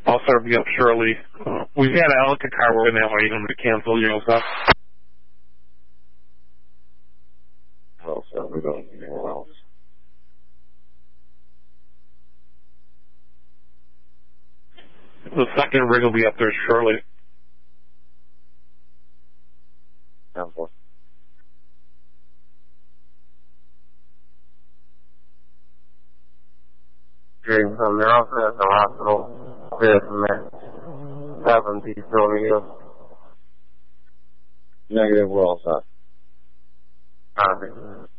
I'll serve you up shortly. We've had Alka car working that way. You want me to cancel your stuff? Well, so we're going anywhere else. The second rig will be up there shortly. Cancel. Getting from there also at the hospital. Clear from there. 7 East Silver Hills. Negative, we're all set. Copy.